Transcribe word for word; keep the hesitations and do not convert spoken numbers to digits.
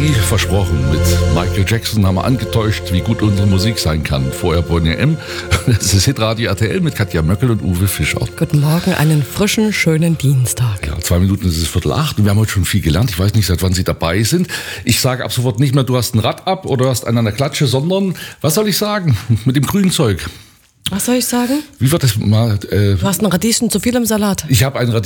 Wie versprochen, mit Michael Jackson haben wir angetäuscht, wie gut unsere Musik sein kann. Vorher Bonnie M. Das ist Hitradio R T L mit Katja Möckel und Uwe Fischer. Guten Morgen, einen frischen, schönen Dienstag. Ja, zwei Minuten ist es Viertel acht und wir haben heute schon viel gelernt. Ich weiß nicht, seit wann Sie dabei sind. Ich sage ab sofort nicht mehr, du hast ein Rad ab oder du hast einen an der Klatsche, sondern, was soll ich sagen, mit dem grünen Zeug. Was soll ich sagen? Wie wird das mal? Äh, Du hast ein Radieschen zu viel im Salat. ich habe ein Radieschen